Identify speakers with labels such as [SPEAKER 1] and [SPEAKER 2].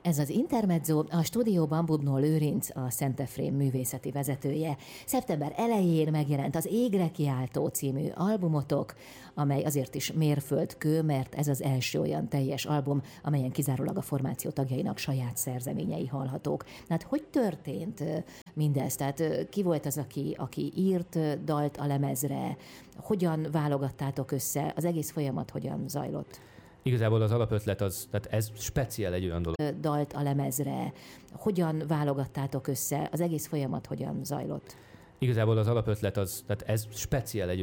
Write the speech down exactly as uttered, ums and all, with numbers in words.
[SPEAKER 1] Ez az Intermezzo, a stúdióban Bubnó Lőrinc, a Szentefrén művészeti vezetője. Szeptember elején megjelent az Égre kiáltó című albumotok, amely azért is mérföldkő, mert ez az első olyan teljes album, amelyen kizárólag a formáció tagjainak saját szerzeményei hallhatók. Hát hogy történt mindez? Tehát ki volt az, aki, aki írt dalt a lemezre? Hogyan válogattátok össze? Az egész folyamat hogyan zajlott?
[SPEAKER 2] Igazából az alapötlet az, tehát ez speciál egy olyan dolog.
[SPEAKER 1] Dalt a lemezre. Hogyan válogattátok össze? Az egész folyamat hogyan zajlott?
[SPEAKER 2] Igazából az alapötlet az, tehát ez speciál egy